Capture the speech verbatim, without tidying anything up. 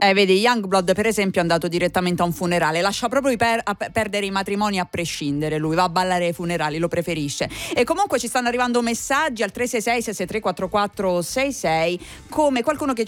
Eh, vedi, Youngblood per esempio è andato direttamente a un funerale, lascia proprio per, a perdere i matrimoni a prescindere, lui va a ballare ai funerali, lo preferisce. E comunque ci stanno arrivando messaggi al tre sei sei sei sei tre quattro quattro sei sei, come qualcuno che